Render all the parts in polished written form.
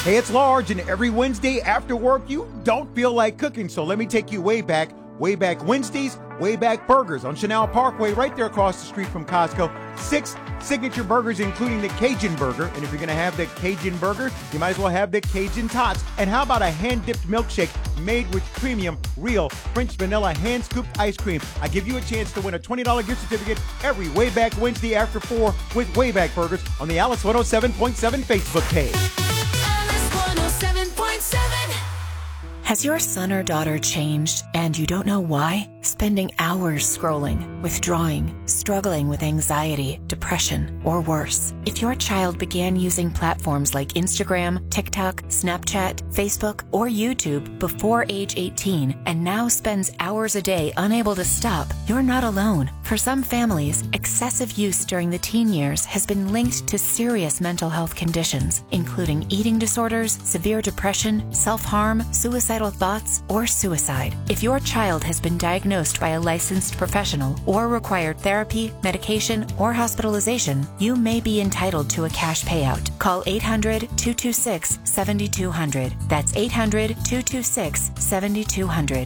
Hey, it's Large, and every Wednesday after work, you don't feel like cooking, so let me take you way back Wednesdays, Way Back Burgers on Chanel Parkway, right there across the street from Costco. 6 signature burgers, including the Cajun Burger, and if you're going to have the Cajun Burger, you might as well have the Cajun Tots. And how about a hand-dipped milkshake made with premium, real French vanilla hand-scooped ice cream? I give you a chance to win a $20 gift certificate every Way Back Wednesday after 4 with Way Back Burgers on the Alice 107.7 Facebook page. Alice 107.7. Has your son or daughter changed and you don't know why? Spending hours scrolling, withdrawing, struggling with anxiety, depression, or worse. If your child began using platforms like Instagram, TikTok, Snapchat, Facebook, or YouTube before age 18 and now spends hours a day unable to stop, you're not alone. For some families, excessive use during the teen years has been linked to serious mental health conditions, including eating disorders, severe depression, self-harm, suicidal thoughts, or suicide. If your child has been diagnosed by a licensed professional or required therapy, medication, or hospitalization, you may be entitled to a cash payout. Call 800-226-7200. That's 800-226-7200.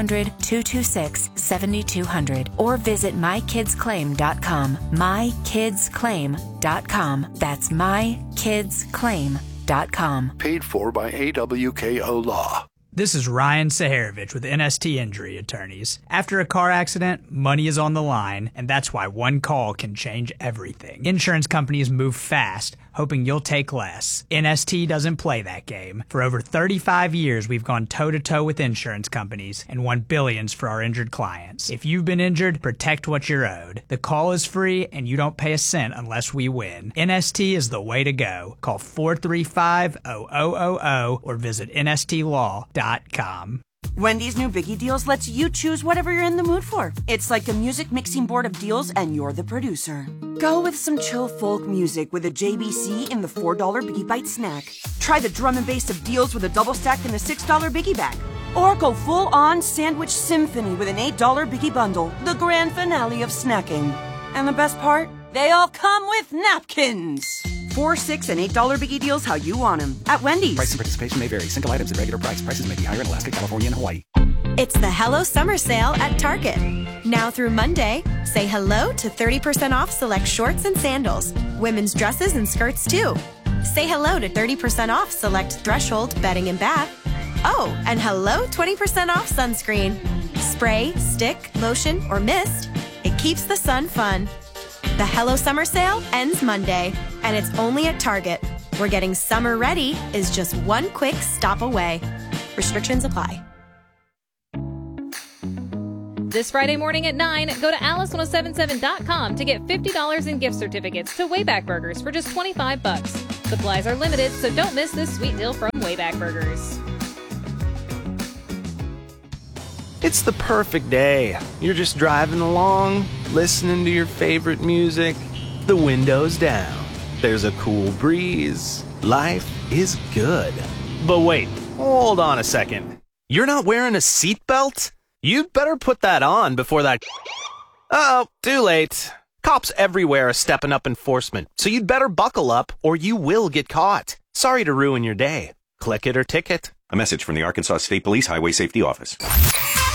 800-226-7200. Or visit mykidsclaim.com. mykidsclaim.com. That's mykidsclaim.com. Paid for by AWKO Law. This is Ryan Saharovich with NST Injury Attorneys. After a car accident, money is on the line, and that's why one call can change everything. Insurance companies move fast, hoping you'll take less. NST doesn't play that game. For over 35 years, we've gone toe-to-toe with insurance companies and won billions for our injured clients. If you've been injured, protect what you're owed. The call is free, and you don't pay a cent unless we win. NST is the way to go. Call 435-0000 or visit nstlaw.com. Wendy's new Biggie Deals lets you choose whatever you're in the mood for. It's like a music mixing board of deals, and you're the producer. Go with some chill folk music with a JBC in the $4 Biggie Bite snack. Try the drum and bass of deals with a double stack in the $6 Biggie Bag. Or go full-on sandwich symphony with an $8 Biggie Bundle, the grand finale of snacking. And the best part? They all come with napkins. $4, $6, and $8 Biggie Deals how you want them at Wendy's. Price and participation may vary. Single items at regular price. Prices may be higher in Alaska, California, and Hawaii. It's the Hello Summer Sale at Target. Now through Monday, say hello to 30% off select shorts and sandals. Women's dresses and skirts too. Say hello to 30% off select Threshold bedding and bath. Oh, and hello 20% off sunscreen. Spray, stick, lotion, or mist. It keeps the sun fun. The Hello Summer Sale ends Monday, and it's only at Target, where getting summer ready is just one quick stop away. Restrictions apply. This Friday morning at 9, go to alice1077.com to get $50 in gift certificates to Wayback Burgers for just $25. Supplies are limited, so don't miss this sweet deal from Wayback Burgers. It's the perfect day. You're just driving along, listening to your favorite music, the windows down. There's a cool breeze. Life is good. But wait, hold on a second. You're not wearing a seatbelt? You'd better put that on before that... Uh-oh, too late. Cops everywhere are stepping up enforcement, so you'd better buckle up or you will get caught. Sorry to ruin your day. Click it or ticket. A message from the Arkansas State Police Highway Safety Office.